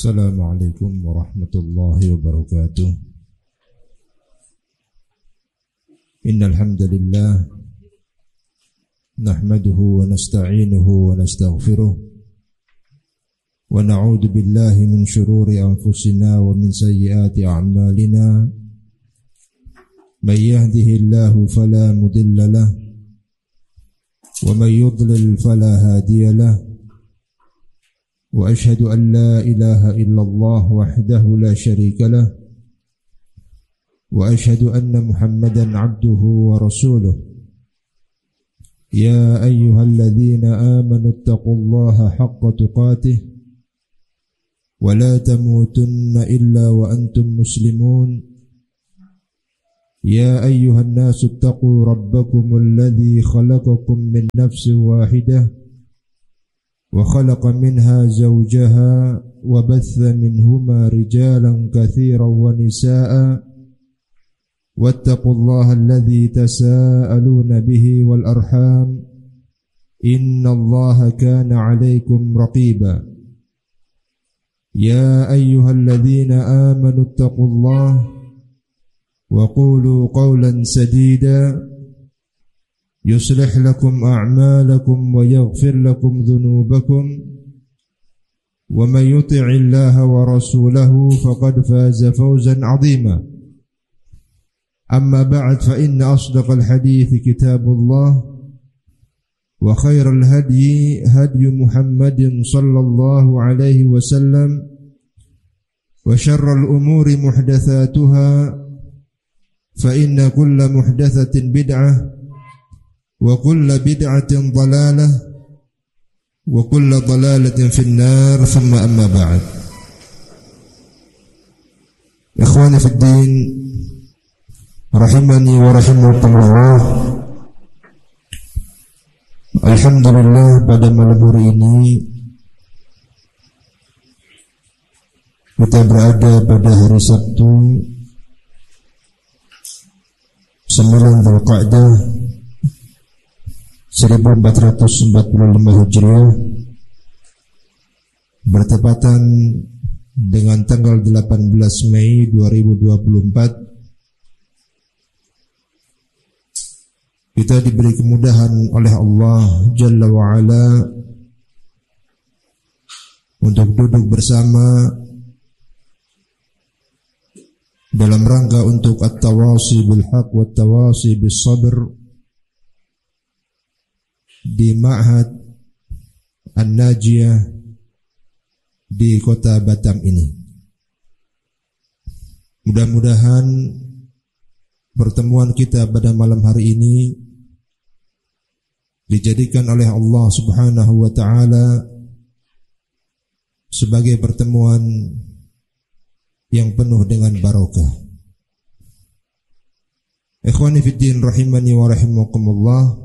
Assalamualaikum warahmatullahi wabarakatuh. Innal hamdalillah nahmaduhu wa nasta'inuhu wa nastaghfiruh wa na'udzu billahi min shururi anfusina wa min sayyiati a'malina. Man yahdihillahu fala mudilla lahu wa man yudlil fala hadiya lahu. وأشهد أن لا إله إلا الله وحده لا شريك له وأشهد أن محمدا عبده ورسوله. يا أيها الذين آمنوا اتقوا الله حق تقاته ولا تموتن إلا وأنتم مسلمون. يا أيها الناس اتقوا ربكم الذي خلقكم من نفس واحدة وخلق منها زوجها وبث منهما رجالا كثيرا ونساء واتقوا الله الذي تساءلون به والأرحام إن الله كان عليكم رقيبا. يا أيها الذين آمنوا اتقوا الله وقولوا قولا سديدا يصلح لكم أعمالكم ويغفر لكم ذنوبكم ومن يطع الله ورسوله فقد فاز فوزا عظيما. أما بعد فإن أصدق الحديث كتاب الله وخير الهدي هدي محمد صلى الله عليه وسلم وشر الأمور محدثاتها فإن كل محدثة بدعة وكل بدعة ضلالة وكل ضلالة في النار ثم أما بعد. إخواني في الدين rahimani wa rahimakumullah. Alhamdulillah, pada malam hari ini kita berada pada hari Sabtu 9 Dzulqa'dah 1445 Hijriah, bertepatan dengan tanggal 18 Mei 2024. Kita diberi kemudahan oleh Allah Jalla wa'ala untuk duduk bersama dalam rangka untuk at-tawasi bil haq wa at-tawasi bis sabr di Ma'had An-Najiyah di kota Batam ini. Mudah-mudahan pertemuan kita pada malam hari ini dijadikan oleh Allah Subhanahu wa ta'ala sebagai pertemuan yang penuh dengan barakah. Ikhwani fiddin rahimani wa rahimakumullah.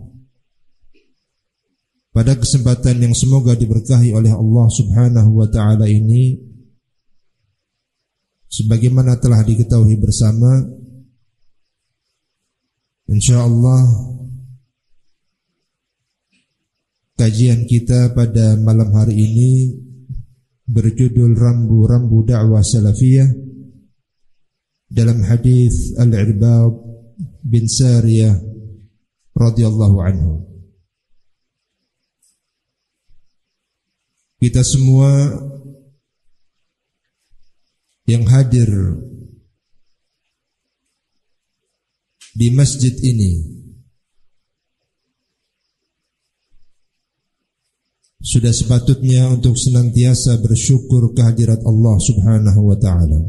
Pada kesempatan yang semoga diberkahi oleh Allah Subhanahu wa ta'ala ini, sebagaimana telah diketahui bersama, insyaallah kajian kita pada malam hari ini berjudul Rambu-rambu dakwah salafiyah dalam hadis Al-Irbad bin Sariyah radhiyallahu anhu. Kita semua yang hadir di masjid ini sudah sepatutnya untuk senantiasa bersyukur kehadirat Allah Subhanahu wa ta'ala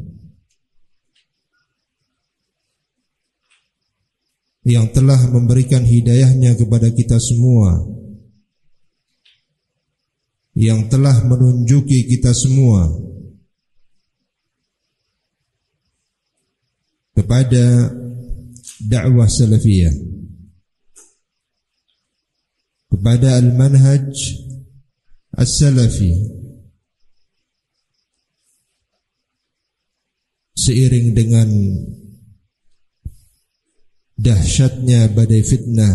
yang telah memberikan hidayahnya kepada kita semua, yang telah menunjuki kita semua kepada dakwah salafiyah, kepada al-manhaj as-salafi, seiring dengan dahsyatnya badai fitnah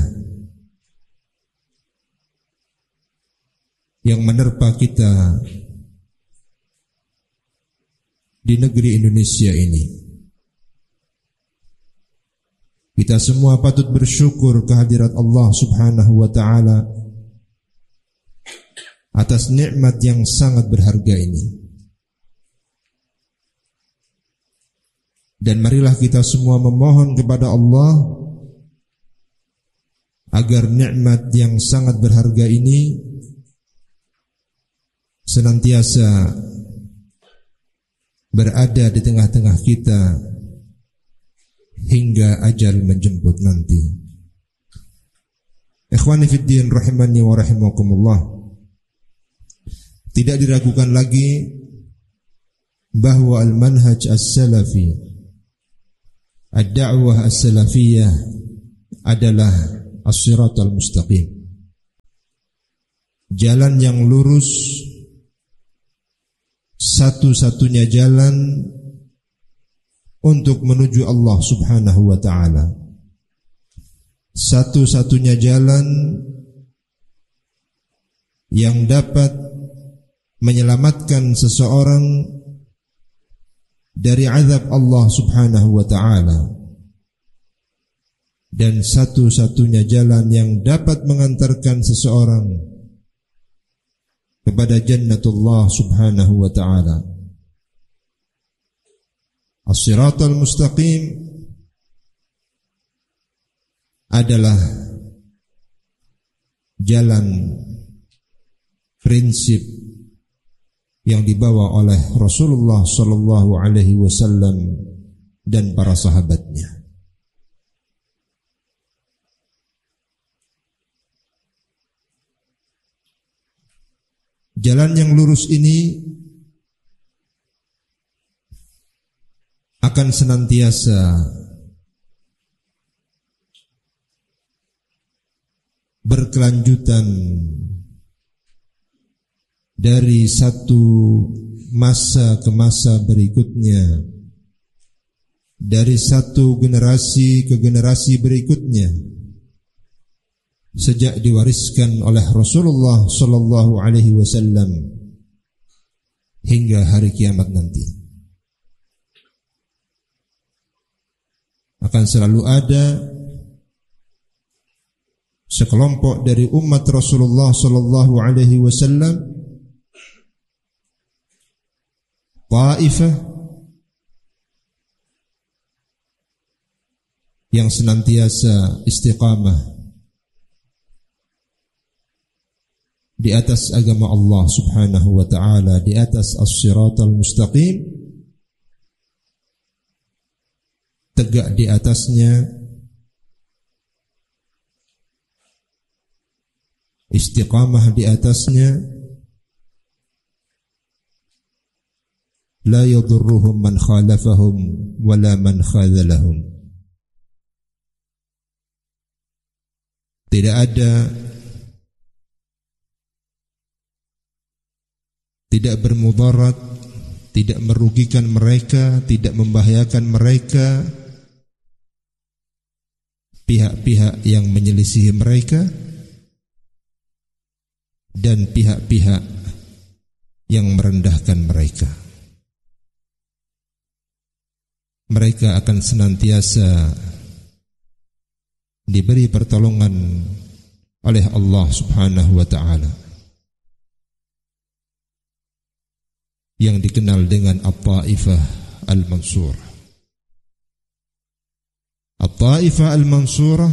yang menerpa kita di negeri Indonesia ini. Kita semua patut bersyukur kehadirat Allah Subhanahu wa ta'ala atas nikmat yang sangat berharga ini. Dan marilah kita semua memohon kepada Allah agar nikmat yang sangat berharga ini senantiasa berada di tengah-tengah kita hingga ajal menjemput nanti. Ikhwani fid din rahimani wa rahimakumullah. Tidak diragukan lagi bahwa al-manhaj as-salafi, ad-da'wah as-salafiyah adalah as-siratal mustaqim. Jalan yang lurus, satu-satunya jalan untuk menuju Allah Subhanahu wa ta'ala. Satu-satunya jalan yang dapat menyelamatkan seseorang dari azab Allah Subhanahu wa ta'ala, dan satu-satunya jalan yang dapat mengantarkan seseorang kepada jannatullah Subhanahu wa ta'ala. As-siratal mustaqim adalah jalan prinsip yang dibawa oleh Rasulullah sallallahu alaihi wasallam dan para sahabatnya. Jalan yang lurus ini akan senantiasa berkelanjutan dari satu masa ke masa berikutnya, dari satu generasi ke generasi berikutnya, sejak diwariskan oleh Rasulullah sallallahu alaihi wasallam hingga hari kiamat nanti. Akan selalu ada sekelompok dari umat Rasulullah sallallahu alaihi wasallam, Taifah, yang senantiasa istiqamah di atas agama Allah Subhanahu wa ta'ala, di atas as-siratal mustaqim, tegak di atasnya, istiqamah di atasnya. La yadurruhum man khalafahum wala man khadhalahum. Tidak bermudarat, tidak merugikan mereka, tidak membahayakan mereka pihak-pihak yang menyelisihi mereka dan pihak-pihak yang merendahkan mereka. Mereka akan senantiasa diberi pertolongan oleh Allah Subhanahu wa ta'ala, yang dikenal dengan At-Taifah Al-Mansurah. At-Taifah Al-Mansurah,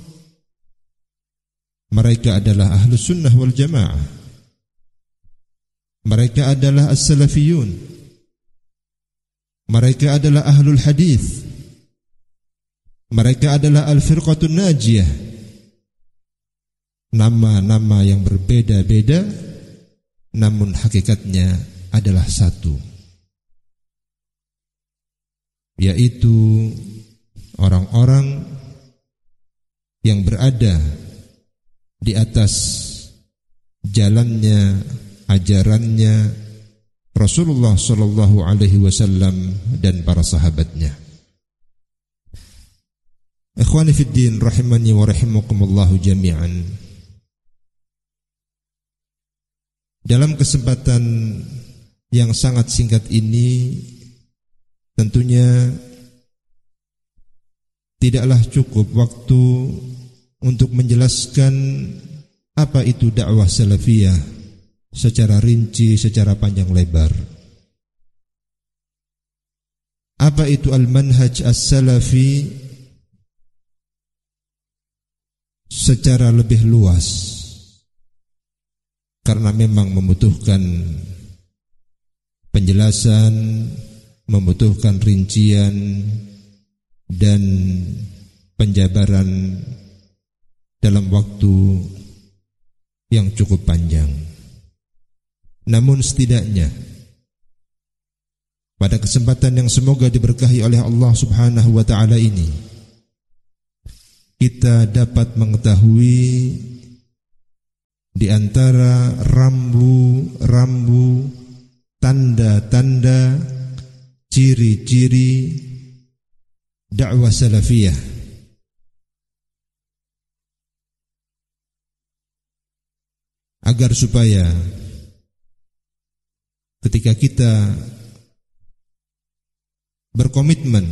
mereka adalah Ahlus Sunnah wal Jamaah. Mereka adalah As-Salafiyun. Mereka adalah Ahlul Hadis. Mereka adalah Al-Firqatun Najiyah. Nama-nama yang berbeda-beda, namun hakikatnya adalah satu, yaitu orang-orang yang berada di atas jalannya, ajarannya Rasulullah sallallahu alaihi wasallam dan para sahabatnya. Ikhwani fid din rahimani wa rahimakumullah jami'an. Dalam kesempatan yang sangat singkat ini, tentunya tidaklah cukup waktu untuk menjelaskan apa itu dakwah salafiyah secara rinci, secara panjang lebar. Apa itu al-manhaj as-salafi secara lebih luas, karena memang membutuhkan penjelasan, membutuhkan rincian dan penjabaran dalam waktu yang cukup panjang. Namun setidaknya pada kesempatan yang semoga diberkahi oleh Allah Subhanahu wa taala ini, kita dapat mengetahui di antara rambu-rambu, tanda-tanda, ciri-ciri dakwah salafiyah, agar supaya ketika kita berkomitmen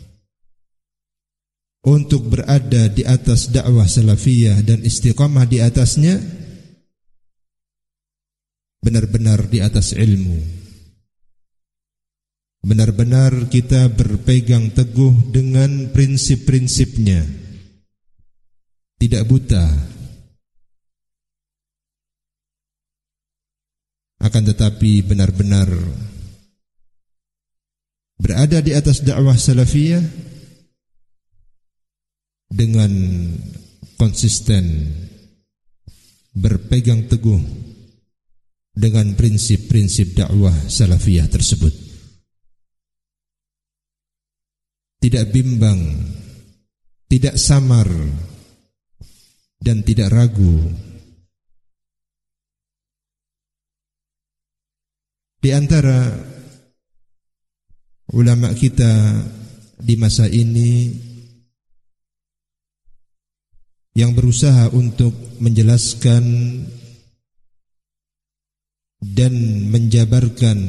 untuk berada di atas dakwah salafiyah dan istiqamah di atasnya, benar-benar di atas ilmu, benar-benar kita berpegang teguh dengan prinsip-prinsipnya, tidak buta, akan tetapi benar-benar berada di atas dakwah salafiyah dengan konsisten berpegang teguh dengan prinsip-prinsip dakwah salafiyah tersebut, tidak bimbang, tidak samar, dan tidak ragu. Di antara ulama kita di masa ini yang berusaha untuk menjelaskan dan menjabarkan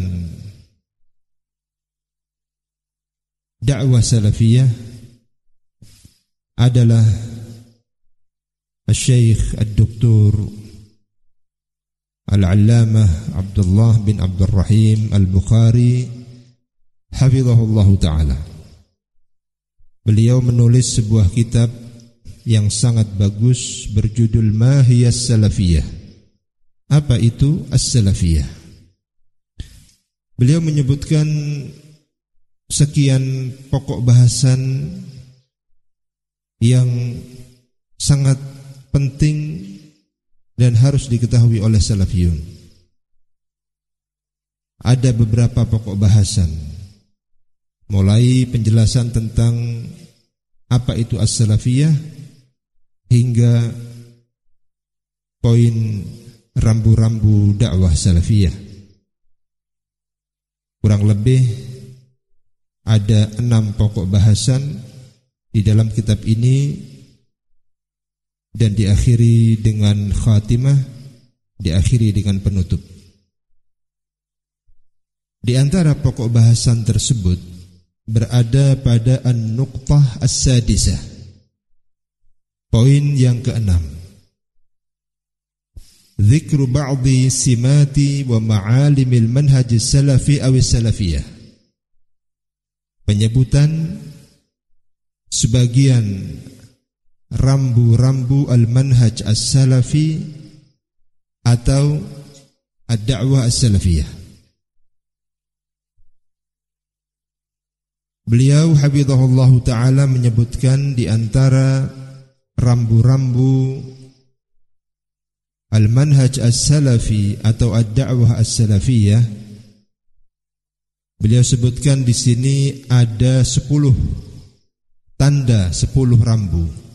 dakwah salafiyah adalah Syekh Ad-Doktor Al-Allamah Abdullah bin Abdul Rahim Al-Bukhari hafizahullah ta'ala. Beliau menulis sebuah kitab yang sangat bagus berjudul Mahiyas Salafiyah. Apa itu as-salafiyah? Beliau menyebutkan sekian pokok bahasan yang sangat penting dan harus diketahui oleh salafiyun. Ada beberapa pokok bahasan, mulai penjelasan tentang apa itu as-salafiyah hingga poin rambu-rambu dakwah salafiyah. Kurang lebih ada 6 pokok bahasan di dalam kitab ini, dan diakhiri dengan khatimah, diakhiri dengan penutup. Di antara pokok bahasan tersebut berada pada an-nuqtah as-sadisah, poin yang ke-6, dzikru ba'dhi simati wa ma'alimil manhaj salafi aw salafiyah, penyebutan sebagian rambu-rambu al-manhaj as-salafi atau ad-da'wah as-salafiyah. Beliau hafizahullah ta'ala menyebutkan di antara rambu-rambu al-manhaj as-salafi atau ad-da'wah as-salafiyah, beliau sebutkan di sini ada 10 tanda, 10 rambu.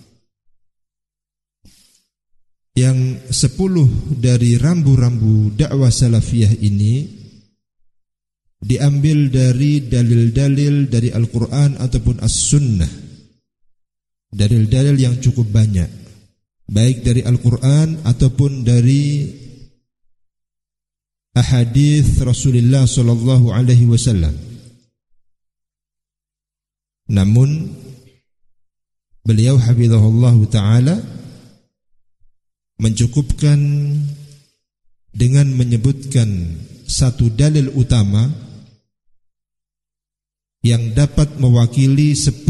Yang 10 dari rambu-rambu dakwah salafiyah ini diambil dari dalil-dalil dari Al-Quran ataupun As-Sunnah. Dalil-dalil yang cukup banyak, baik dari Al-Quran ataupun dari ahadits Rasulullah sallallahu alaihi wasallam. Namun beliau hafizahullah ta'ala mencukupkan dengan menyebutkan satu dalil utama yang dapat mewakili 10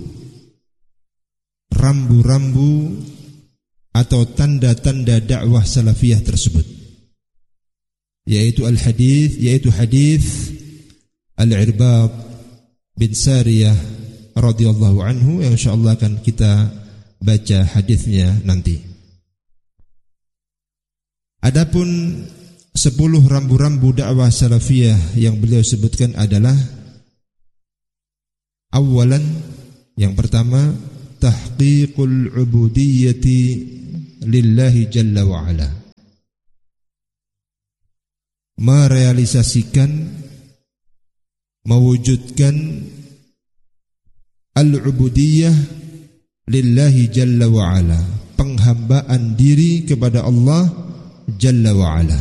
rambu-rambu atau tanda-tanda dakwah salafiyah tersebut, yaitu hadis Al-Irbad bin Sariyah radhiyallahu anhu, yang insyaallah akan kita baca hadisnya nanti. Adapun 10 rambu-rambu dakwah salafiyah yang beliau sebutkan adalah: awalan, yang pertama, tahqiqul ubudiyyati lillahi jalla wa ala, merealisasikan, mewujudkan al-ubudiyyah lillahi jalla wa ala, penghambaan diri kepada Allah jalla wa ala.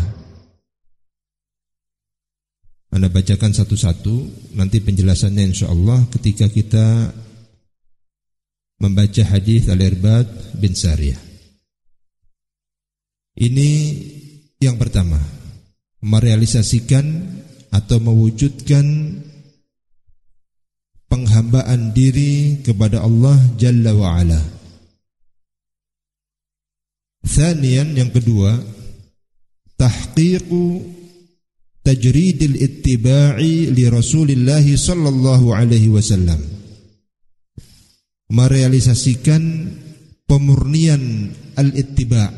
Anda bacakan satu-satu, nanti penjelasannya insyaallah ketika kita membaca hadis Al-Irbad bin Sariyah. Ini yang pertama, merealisasikan atau mewujudkan penghambaan diri kepada Allah jalla wa ala. Thaniyan, yang kedua, tahqiqu tajridil ittiba'i li Rasulillah sallallahu alaihi wasallam, merealisasikan pemurnian al-ittiba',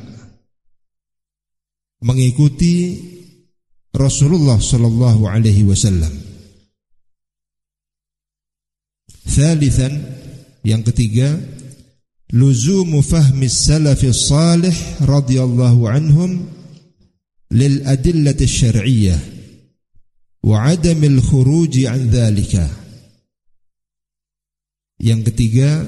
mengikuti Rasulullah sallallahu alaihi wasallam. Thalithan, yang ketiga, luzumu fahmi salafis salih radhiyallahu anhum lil adillati syar'iyyah wa adamil khuruji an dhalika. Yang ketiga,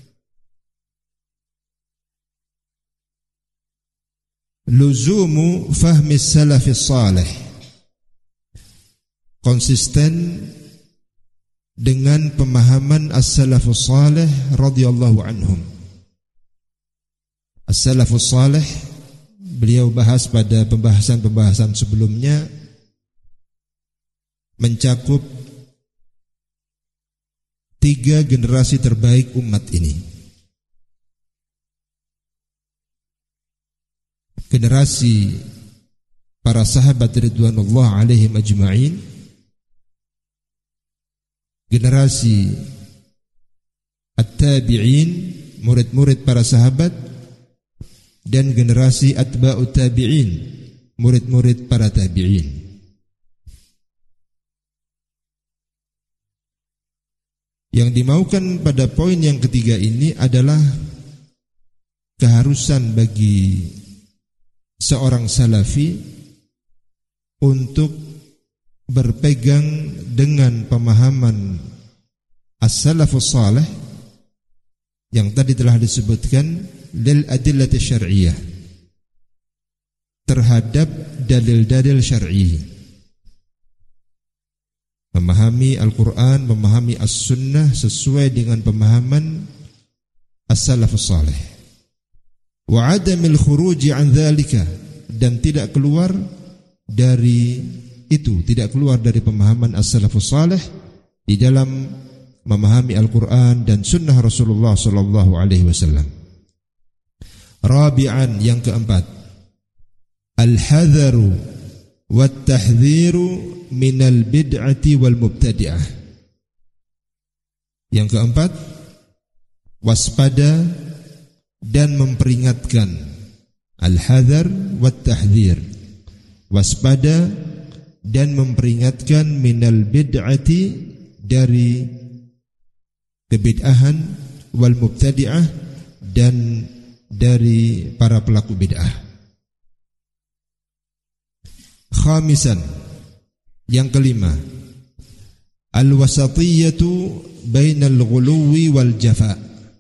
luzumu fahmi salafis salih, konsisten dengan pemahaman as-salafus salih radhiyallahu anhum. As-salafus salih beliau bahas pada pembahasan sebelumnya, mencakup 3 generasi terbaik umat ini. Generasi para sahabat ridwanullah alaihim ajma'in, generasi at-tabi'in, murid-murid para sahabat, dan generasi atba'ut tabi'in, murid-murid para tabi'in. Yang dimaukan pada poin yang ketiga ini adalah keharusan bagi seorang salafi untuk berpegang dengan pemahaman as-salafus salih yang tadi telah disebutkan, lil adillati syar'iyyah, terhadap dalil-dalil syar'i, memahami Al-Quran, memahami As-Sunnah sesuai dengan pemahaman as-salafus salih, wa adamil khuruji an dhalika, dan tidak keluar dari itu, tidak keluar dari pemahaman as-salafus salih di dalam memahami Al-Quran dan Sunnah Rasulullah sallallahu alaihi wasallam. Rabi'an, yang keempat, al-hadharu wat-tahdhiru minal bid'ati wal mubtadi'ah. Yang keempat, waspada dan memperingatkan. Al-hadhar wat-tahdhir, waspada dan memperingatkan, minal bid'ati, dari kebid'ahan, wal mubtadi'ah, dan dari para pelaku bid'ah. Khamisan, yang kelima, al-wasatiyatu bainal ghuluwi wal jafa.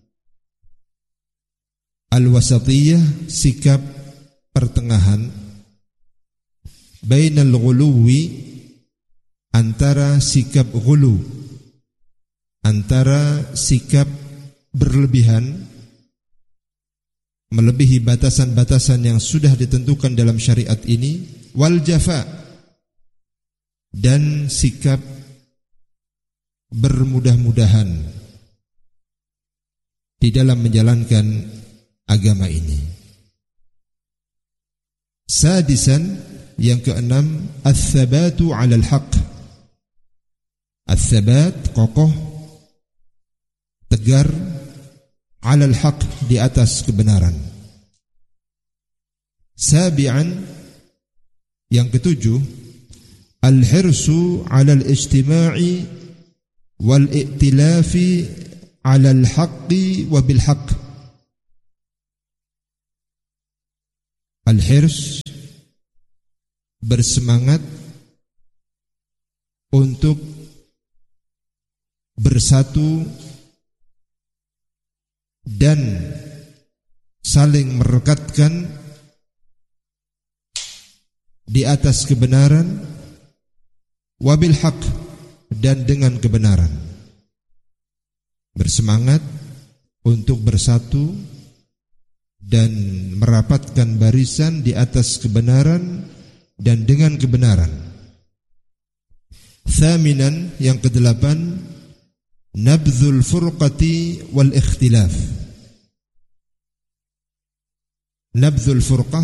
Al-wasatiyah, sikap pertengahan, bainal ghuluwi, antara sikap ghulu, antara sikap berlebihan, melebihi batasan-batasan yang sudah ditentukan dalam syariat ini, wal jafa, dan sikap bermudah-mudahan di dalam menjalankan agama ini. Sadisan, yang keenam, ats-tsabatu 'alal haqq. Ats-tsabat, kokoh, tegar, 'alal haqq, di atas kebenaran. Sabi'an, yang ketujuh, al-hirsu 'alal ijtima'i wal i'tilafi 'alal haqqi wa bil haqq. Al-hirs, bersemangat untuk bersatu dan saling merekatkan di atas kebenaran, wabil haq, dan dengan kebenaran. Bersemangat untuk bersatu dan merapatkan barisan di atas kebenaran dan dengan kebenaran. Thaminan, yang kedelapan, nabdzul furqati wal ikhtilaf. Nabdzul furqah,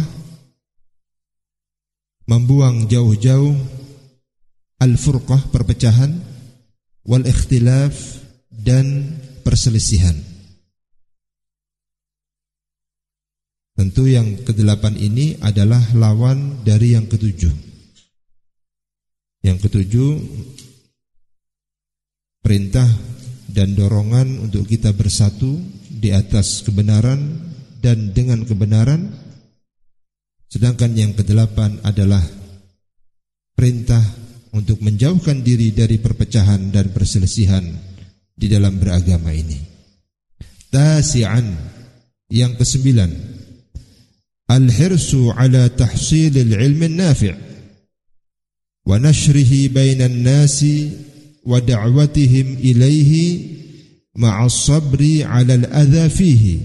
membuang jauh-jauh, al-furqah, perpecahan, wal ikhtilaf, dan perselisihan. Tentu yang kedelapan ini adalah lawan dari yang ketujuh. Yang ketujuh, perintah dan dorongan untuk kita bersatu di atas kebenaran dan dengan kebenaran. Sedangkan yang kedelapan adalah perintah untuk menjauhkan diri dari perpecahan dan perselisihan di dalam beragama ini. Tasi'an, yang kesembilan, al-hirsu ala tahsilil ilmi nafi' wa nashrihi bainan nasi wa da'watihim ilaihi ma'as sabri ala al-adha fihi.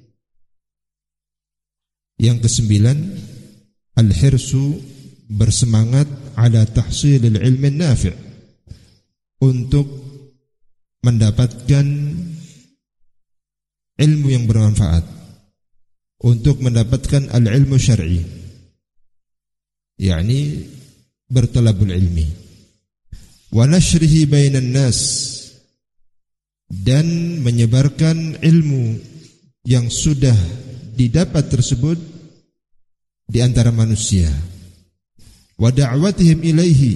Yang kesembilan, al-hirsu, bersemangat ala tahsilil ilmi nafi', untuk mendapatkan ilmu yang bermanfaat, untuk mendapatkan al-ilmu syar'i, yakni bertalabul ilmi, wa nashrihi bainan nas, dan menyebarkan ilmu yang sudah didapat tersebut di antara manusia, wa da'watihim ilaihi,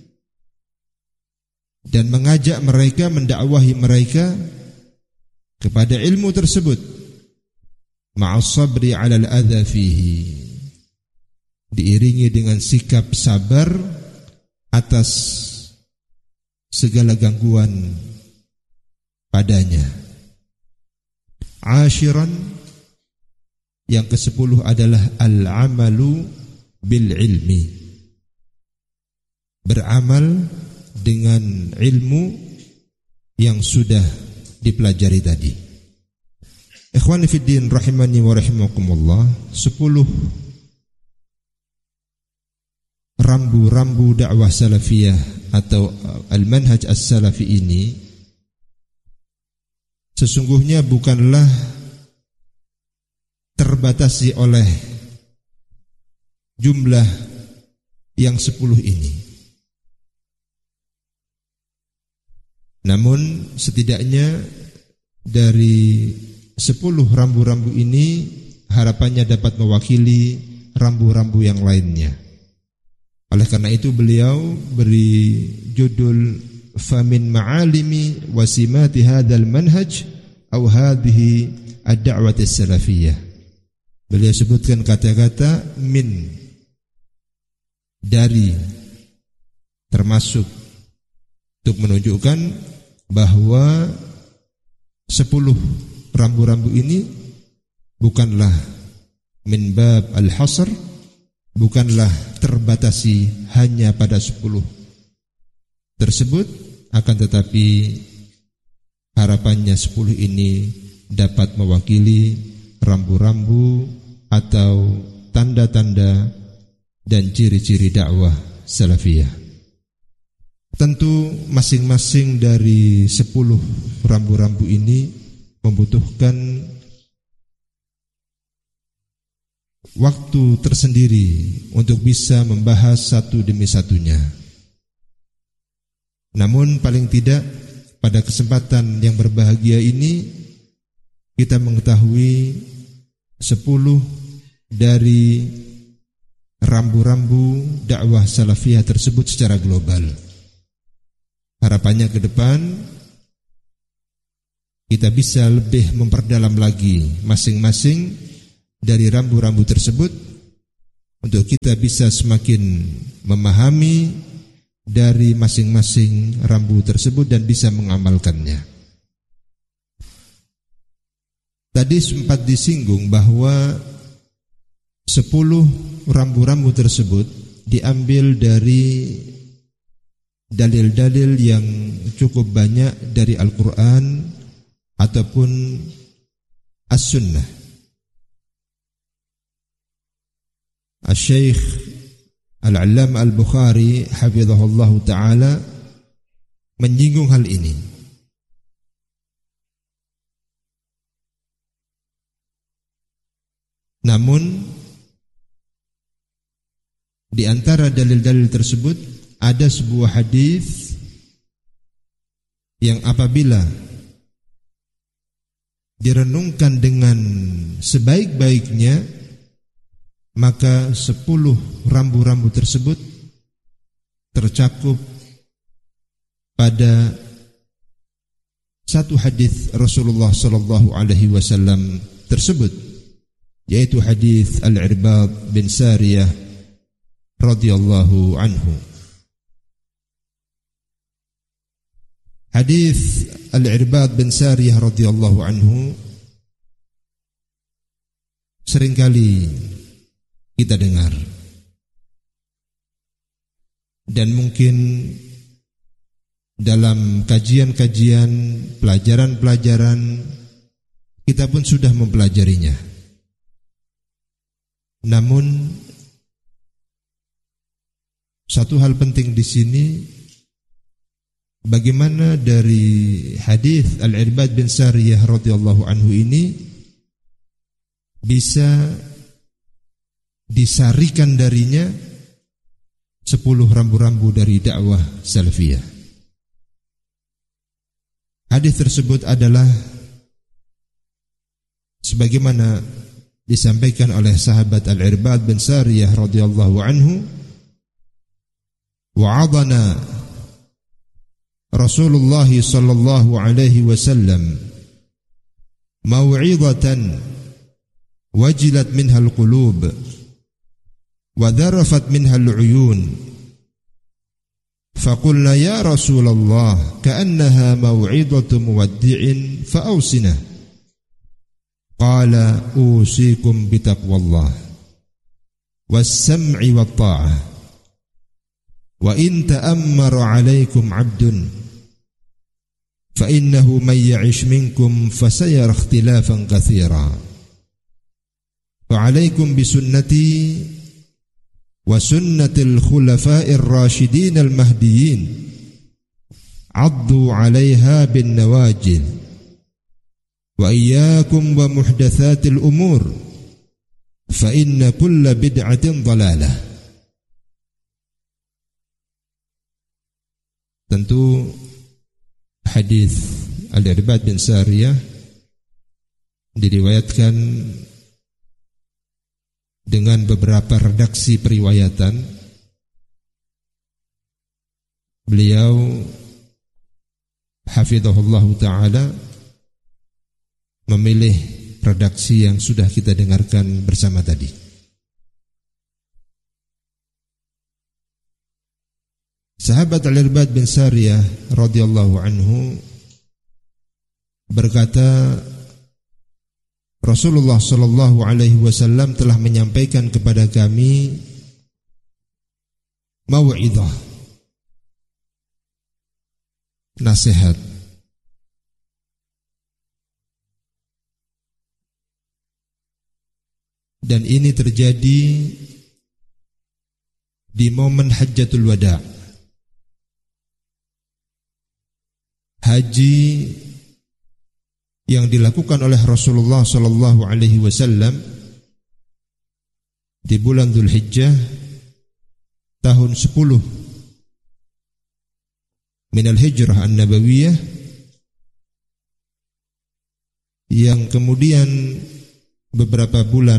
dan mengajak mereka, mendakwahi mereka kepada ilmu tersebut, ma'as sabri 'ala al-adha fihi, diiringi dengan sikap sabar atas segala gangguan padanya. Ashiran, yang ke-10 adalah al-amalu bil ilmi, beramal dengan ilmu yang sudah dipelajari tadi. Ikhwani fiddin rahimani wa rahimakumullah, 10 rambu-rambu dakwah salafiyah atau al-manhaj as-salafi ini sesungguhnya bukanlah terbatasi oleh jumlah yang 10 ini. Namun setidaknya dari 10 rambu-rambu ini harapannya dapat mewakili rambu-rambu yang lainnya. Oleh karena itu beliau beri judul famin ma'alimi wasimati hadzal manhaj aw hadhihi ad-da'wah as-salafiyah. Beliau sebutkan kata-kata min, dari, termasuk, untuk menunjukkan bahwa 10 rambu-rambu ini bukanlah min bab al-hasr, bukanlah terbatasi hanya pada 10 tersebut, akan tetapi harapannya 10 ini dapat mewakili rambu-rambu atau tanda-tanda dan ciri-ciri dakwah salafiyah. Tentu masing-masing dari 10 rambu-rambu ini membutuhkan waktu tersendiri untuk bisa membahas satu demi satunya. Namun paling tidak pada kesempatan yang berbahagia ini kita mengetahui 10 dari rambu-rambu dakwah salafiyah tersebut secara global. Harapannya ke depan kita bisa lebih memperdalam lagi masing-masing dari rambu-rambu tersebut untuk kita bisa semakin memahami dari masing-masing rambu tersebut dan bisa mengamalkannya. Tadi sempat disinggung bahwa 10 rambu-rambu tersebut diambil dari dalil-dalil yang cukup banyak dari Al-Quran ataupun As-Sunnah. Al-Syeikh Al-Allamah Al-Bukhari hafizahullahu ta'ala menyinggung hal ini. Namun di antara dalil-dalil tersebut ada sebuah hadis yang apabila direnungkan dengan sebaik-baiknya, maka 10 rambu-rambu tersebut tercakup pada satu hadis Rasulullah sallallahu alaihi wasallam tersebut, yaitu hadis Al-Irbad bin Sariyah radhiyallahu anhu. Hadis Al-Irbad bin Sariyah radhiyallahu anhu seringkali kita dengar, dan mungkin dalam kajian-kajian, pelajaran-pelajaran kita pun sudah mempelajarinya. Namun satu hal penting di sini, bagaimana dari hadis Al-Irbad bin Sariyah radhiyallahu anhu ini bisa disarikan darinya 10 rambu-rambu dari dakwah salafiyah. Hadis tersebut adalah sebagaimana disampaikan oleh sahabat Al-Irbad bin Sariyah radhiyallahu anhu, wa'adana Rasulullah sallallahu alaihi wasallam mau'izatan wajilat minha al-qulub wa dharafat minha al-uyun, faqulna ya Rasulullah ka'annaha mau'izatu muwaddi'in fa'awsina, qala usikum bitaqwallah was-sam'i wat-ta'ah wa in ta'ammara 'alaikum 'abdun fa innahu may ya'ish minkum fasayara ikhtilafan katsira fa 'alaikum bisunnati wa sunnatil khulafa'ir rasyidin al-mahdiyyin 'addu 'alaiha bin nawajid wa iyyakum wa muhdatsatil umur fa inna kulla bid'atin dhalalah. Tentu hadis Al-Irbad bin Sariyah diriwayatkan dengan beberapa redaksi periwayatan. Beliau hafizahullahu ta'ala memilih redaksi yang sudah kita dengarkan bersama tadi. Sahabat Al-Irbad bin Sariyah radhiyallahu anhu berkata, Rasulullah sallallahu alaihi wasallam telah menyampaikan kepada kami mau'izah, nasihat dan ini terjadi di momen Hajjatul Wada', haji yang dilakukan oleh Rasulullah sallallahu alaihi wasallam di bulan Dzulhijjah tahun 10 minal hijrah an-nabawiyah, yang kemudian beberapa bulan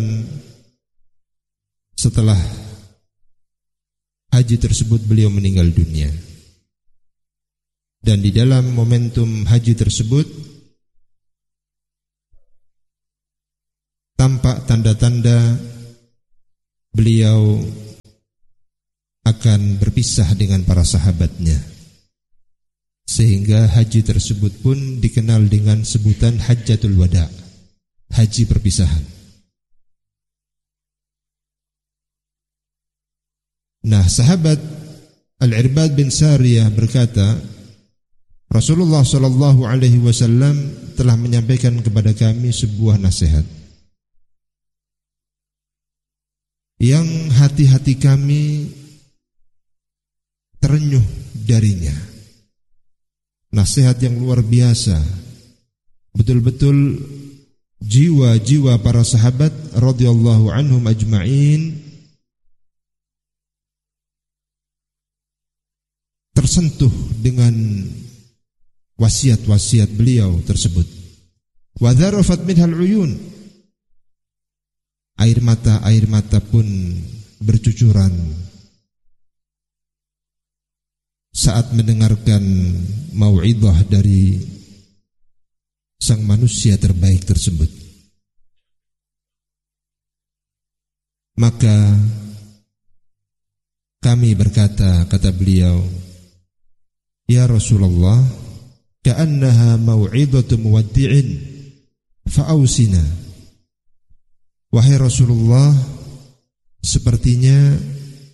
setelah haji tersebut beliau meninggal dunia. Dan di dalam momentum haji tersebut tampak tanda-tanda beliau akan berpisah dengan para sahabatnya, sehingga haji tersebut pun dikenal dengan sebutan Hajjatul Wada', haji perpisahan. Nah, sahabat Al-Irbad bin Sariyah berkata, Rasulullah sallallahu alaihi wasallam telah menyampaikan kepada kami sebuah nasihat yang hati-hati kami terenyuh darinya. Nasihat yang luar biasa. Betul-betul jiwa-jiwa para sahabat radhiyallahu anhum ajma'in tersentuh dengan wasiat-wasiat beliau tersebut. Wa dzarafat minhal uyun, air mata pun bercucuran saat mendengarkan mau'idhah dari sang manusia terbaik tersebut. Maka kami berkata, kata beliau, ya Rasulullah, ka'annaha mau'idhatu muwaddi'in fa'ausina. Wahai Rasulullah, sepertinya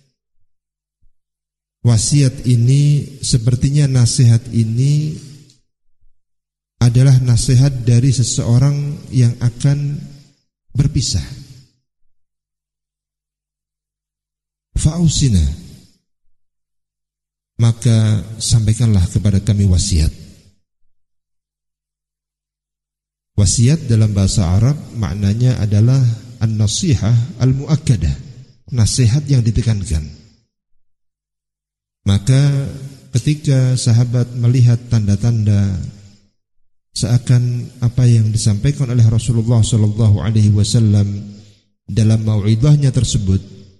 wasiat ini, sepertinya nasihat ini adalah nasihat dari seseorang yang akan berpisah. Fa'ausina, maka sampaikanlah kepada kami wasiat. Wasiat dalam bahasa Arab maknanya adalah an-nasihah al-mu'akkadah, nasihat yang ditekankan. Maka ketika sahabat melihat tanda-tanda seakan apa yang disampaikan oleh Rasulullah sallallahu alaihi wasallam dalam mau'idhahnya tersebut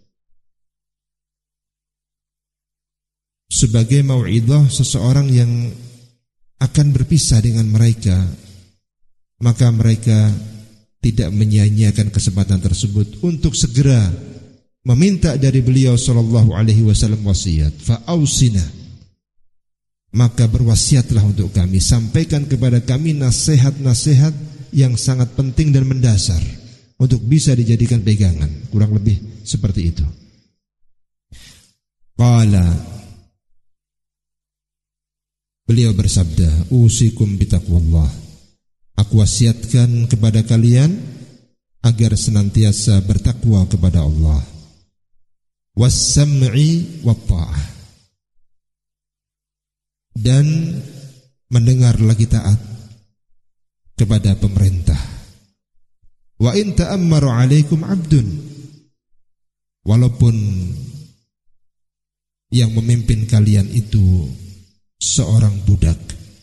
sebagai mau'idhah seseorang yang akan berpisah dengan mereka, maka mereka tidak menyia-nyiakan kesempatan tersebut untuk segera meminta dari beliau sallallahu alaihi wasallam wasiat. Fa'ausina, maka berwasiatlah untuk kami, sampaikan kepada kami nasihat-nasihat yang sangat penting dan mendasar untuk bisa dijadikan pegangan. Kurang lebih seperti itu. Qala, beliau bersabda, usikum bitaqwallah, aku wasiatkan kepada kalian agar senantiasa bertakwa kepada Allah. Was-sam'i wat-ta'ah, dan mendengar lagi taat kepada pemerintah. Wa in ta'ammaru 'alaikum 'abdun, walaupun yang memimpin kalian itu seorang budak.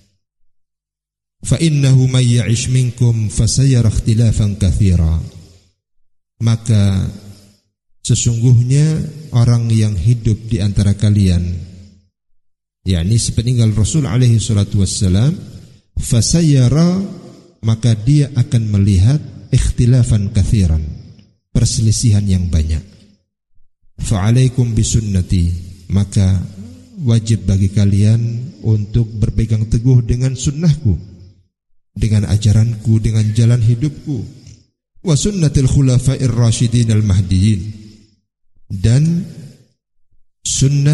Fa innahu may ya'ish minkum fasayara ikhtilafan katsira, maka sesungguhnya orang yang hidup di antara kalian, yakni sepeninggal Rasul alaihi salatu wassalam, fasayara, maka dia akan melihat ikhtilafan katsiran, perselisihan yang banyak. Fa alaikum bisunnati, maka wajib bagi kalian untuk berpegang teguh dengan sunnahku, dengan ajaranku, dengan jalan hidupku. Wa sunnatil khulafa'ir rasyidin al-mahdiyyin, dan sunnah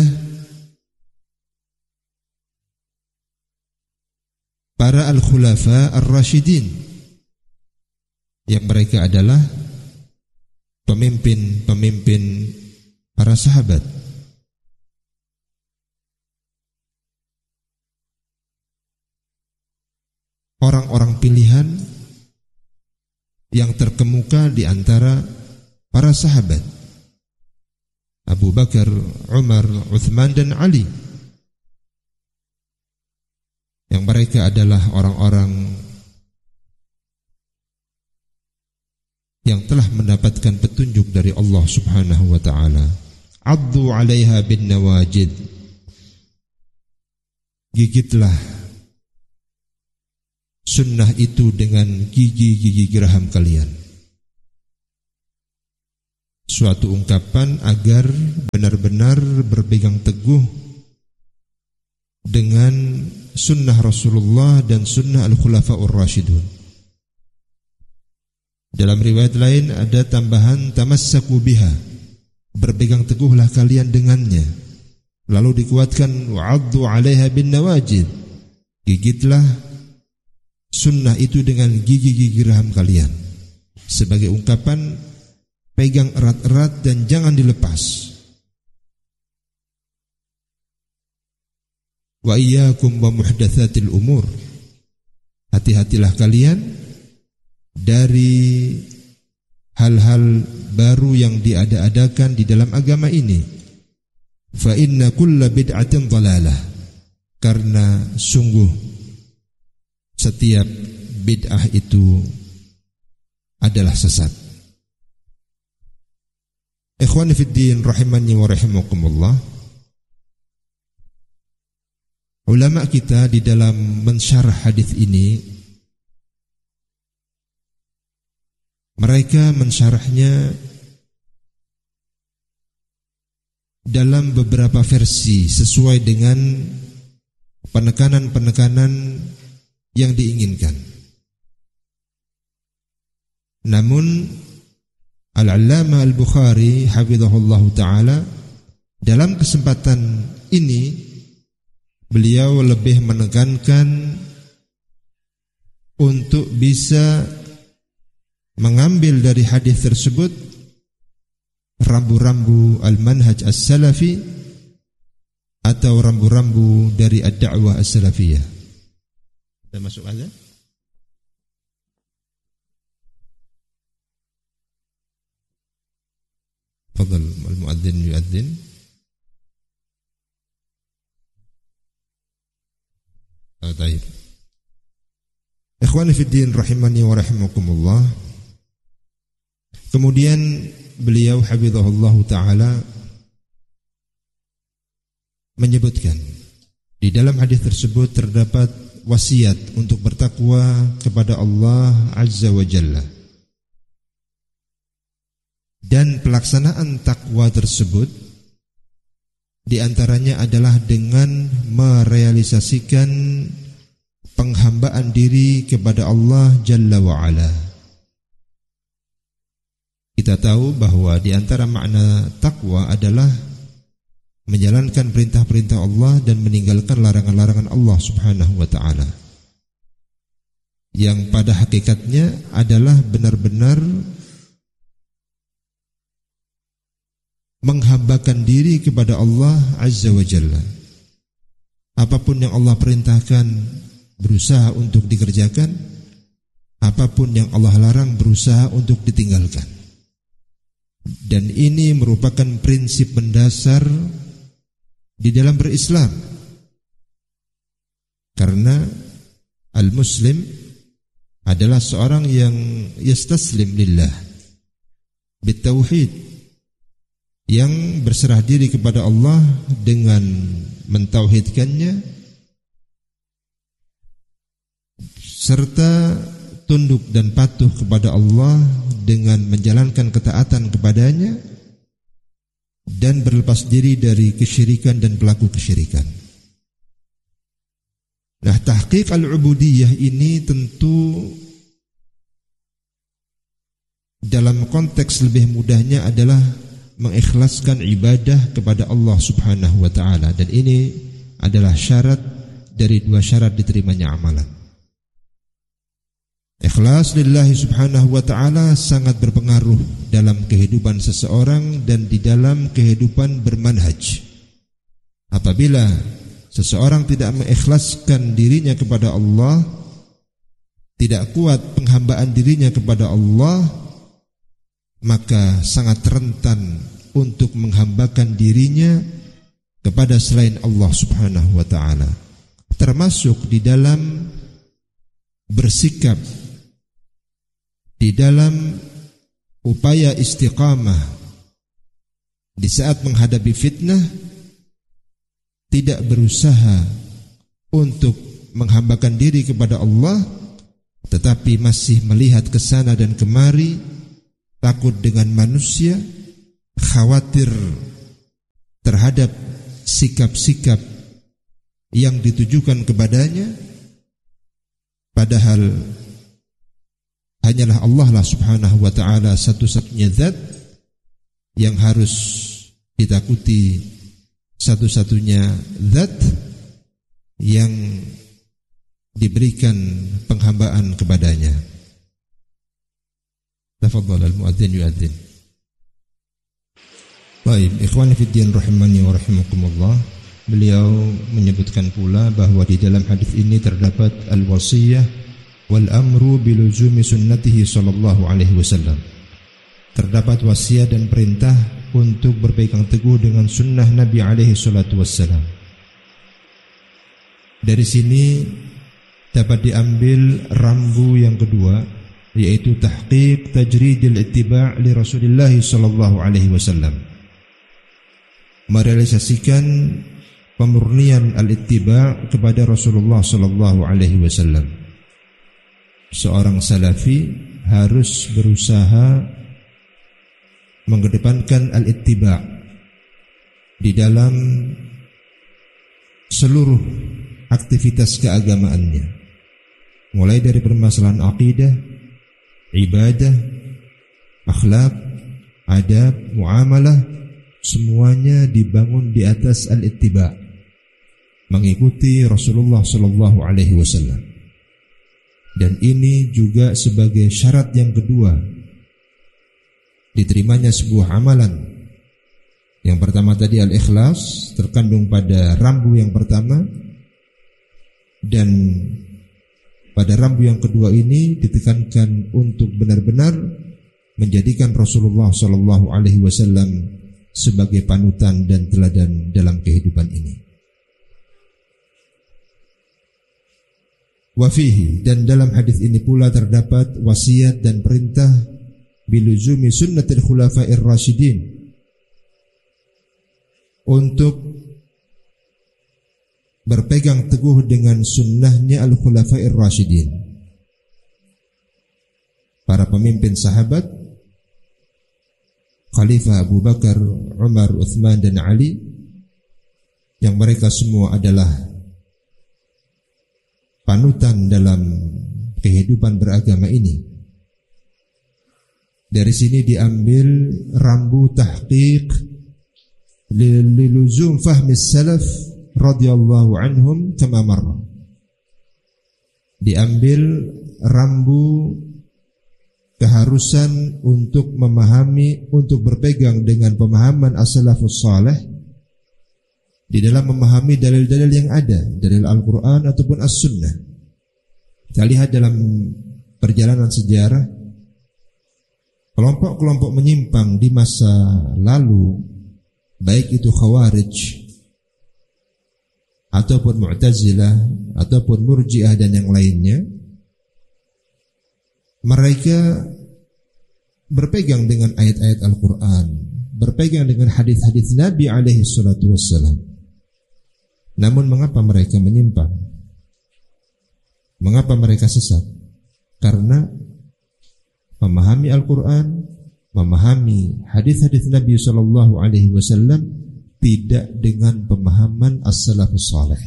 para al-khulafa ar-rasyidin, yang mereka adalah pemimpin para sahabat. Orang-orang pilihan yang terkemuka di antara para sahabat, Abu Bakar, Umar, Uthman dan Ali, yang mereka adalah orang-orang yang telah mendapatkan petunjuk dari Allah Subhanahu wa ta'ala. Addu 'alaiha bin nawajid, gigitlah sunnah itu dengan gigi-gigi geraham kalian. Suatu ungkapan agar benar-benar berpegang teguh dengan sunnah Rasulullah dan sunnah Al-Khulafa'ur Rasyidun. Dalam riwayat lain ada tambahan tamassaku biha, berpegang teguhlah kalian dengannya. Lalu dikuatkan wa'addu 'alaiha bin nawajid, gigitlah sunnah itu dengan gigi-gigi geraham kalian, sebagai ungkapan pegang erat-erat dan jangan dilepas. Wa iyyakum wa muhdatsatil umur, hati-hatilah kalian dari hal-hal baru yang diada-adakan di dalam agama ini. Fa inna kulla bid'atin dhalalah, karena sungguh setiap bid'ah itu adalah sesat. Ikhwani fid din rahimani wa rahimakumullah. Ulama kita di dalam mensyarah hadis ini, mereka mensyarahnya dalam beberapa versi sesuai dengan penekanan-penekanan yang diinginkan. Namun Al-Allamah Al-Bukhari hafizahullahu ta'ala dalam kesempatan ini beliau lebih menekankan untuk bisa mengambil dari hadis tersebut rambu-rambu al-manhaj as-salafi atau rambu-rambu dari ad-da'wah as-salafiyah. Kita masuk aja. Fadhal al-muadzin yuadzin. Baik. Ikhwani fid din rahimani wa rahimakumullah. Kemudian beliau hafizahullahu ta'ala menyebutkan di dalam hadis tersebut terdapat wasiat untuk bertakwa kepada Allah Azza wa Jalla. Dan pelaksanaan takwa tersebut di antaranya adalah dengan merealisasikan penghambaan diri kepada Allah Jalla wa Ala. Kita tahu bahwa di antara makna takwa adalah menjalankan perintah-perintah Allah dan meninggalkan larangan-larangan Allah Subhanahu wa ta'ala, yang pada hakikatnya adalah benar-benar menghambakan diri kepada Allah Azza wa Jalla. Apapun yang Allah perintahkan berusaha untuk dikerjakan, apapun yang Allah larang berusaha untuk ditinggalkan. Dan ini merupakan prinsip mendasar di dalam berislam. Karena al-muslim adalah seorang yang yastaslim lillah bitauhid, yang berserah diri kepada Allah dengan mentauhidkannya serta tunduk dan patuh kepada Allah dengan menjalankan ketaatan kepadanya dan berlepas diri dari kesyirikan dan pelaku kesyirikan. Nah, tahqiq al-ubudiyah ini tentu dalam konteks lebih mudahnya adalah mengikhlaskan ibadah kepada Allah Subhanahu wa ta'ala, dan ini adalah syarat dari dua syarat diterimanya amalan. Ikhlas lillahi subhanahu wa ta'ala sangat berpengaruh dalam kehidupan seseorang dan di dalam kehidupan bermanhaj. Apabila seseorang tidak mengikhlaskan dirinya kepada Allah, tidak kuat penghambaan dirinya kepada Allah, maka sangat rentan untuk menghambakan dirinya kepada selain Allah subhanahu wa ta'ala, termasuk di dalam bersikap, di dalam upaya istiqamah di saat menghadapi fitnah, tidak berusaha untuk menghambakan diri kepada Allah, tetapi masih melihat ke sana dan kemari, takut dengan manusia, khawatir terhadap sikap-sikap yang ditujukan kepadanya, padahal hanyalah Allah lah subhanahu wa ta'ala satu-satunya zat yang harus ditakuti, satu-satunya zat yang diberikan penghambaan kepadanya. Tafadhal al-muadzin yuadzin. Baik, ikhwani fid din rahimani wa rahimakumullah. Beliau menyebutkan pula bahwa di dalam hadis ini terdapat al-wasiyah wal amru biluzumi sunnatihi sallallahu alaihi wasallam. Terdapat wasiat dan perintah untuk berpegang teguh dengan sunnah Nabi alaihi salatu wassalam. Dari sini dapat diambil rambu yang kedua, yaitu tahqiq tajridil ittiba' li Rasulillah sallallahu alaihi wasallam. Merealisasikan pemurnian al-ittiba' kepada Rasulullah sallallahu alaihi wasallam. Seorang salafi harus berusaha mengedepankan al-ittiba' di dalam seluruh aktivitas keagamaannya, mulai dari permasalahan akidah, ibadah, akhlak, adab, muamalah, semuanya dibangun di atas al-ittiba', mengikuti Rasulullah sallallahu alaihi wasallam. Dan ini juga sebagai syarat yang kedua diterimanya sebuah amalan. Yang pertama tadi al-ikhlas, terkandung pada rambu yang pertama, dan pada rambu yang kedua ini ditekankan untuk benar-benar menjadikan Rasulullah sallallahu alaihi wasallam sebagai panutan dan teladan dalam kehidupan ini. Wafihi, dan dalam hadis ini pula terdapat wasiat dan perintah biluzumi sunnatil khulafa'ir rasyidin, untuk berpegang teguh dengan sunnahnya al-khulafa'ir rasyidin, para pemimpin sahabat, Khalifah Abu Bakar, Umar, Uthman dan Ali, yang mereka semua adalah panutan dalam kehidupan beragama ini. Dari sini diambil rambu tahqiq liluzum fahmi salaf radhiyallahu anhum kama marra. Diambil rambu keharusan untuk memahami, untuk berpegang dengan pemahaman as-salafus salih di dalam memahami dalil-dalil yang ada, dalil Al-Quran ataupun As-Sunnah. Kita lihat dalam perjalanan sejarah, kelompok-kelompok menyimpang di masa lalu, baik itu Khawarij ataupun Mu'tazilah ataupun Murji'ah dan yang lainnya, mereka berpegang dengan ayat-ayat Al-Quran, berpegang dengan hadis-hadis Nabi alaihi salatu wassalam. Namun mengapa mereka menyimpang? Mengapa mereka sesat? Karena memahami Al-Quran, memahami hadis-hadis Nabi sallallahu alaihi wasallam tidak dengan pemahaman as-salafus salih.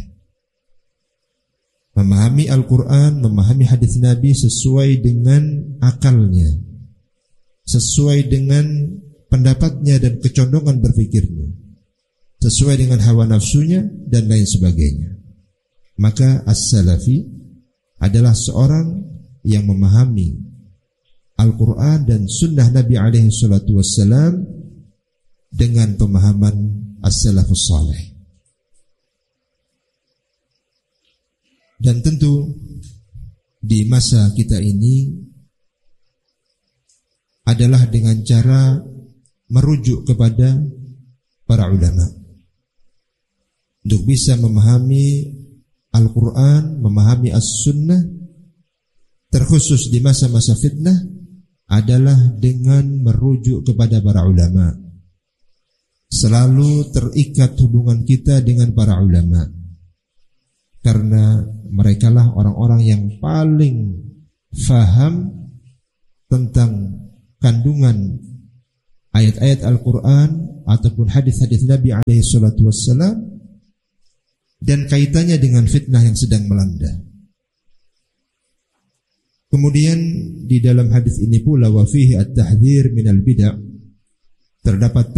Memahami Al-Quran, memahami hadis Nabi sesuai dengan akalnya, sesuai dengan pendapatnya dan kecondongan berfikirnya, sesuai dengan hawa nafsunya dan lain sebagainya. Maka as-salafi adalah seorang yang memahami Al-Quran dan Sunnah Nabi alaihi salatu wassalam dengan pemahaman as-salafus salih. Dan tentu di masa kita ini adalah dengan cara merujuk kepada para ulama untuk bisa memahami Al-Quran, memahami as-sunnah, terkhusus di masa-masa fitnah adalah dengan merujuk kepada para ulama. Selalu terikat hubungan kita dengan para ulama, karena merekalah orang-orang yang paling faham tentang kandungan ayat-ayat Al-Quran ataupun hadis-hadis Nabi alaihi salatu wassalam dan kaitannya dengan fitnah yang sedang melanda. Kemudian di dalam hadis ini pula wa fihi at-tahdhir minal bid'ah, terdapat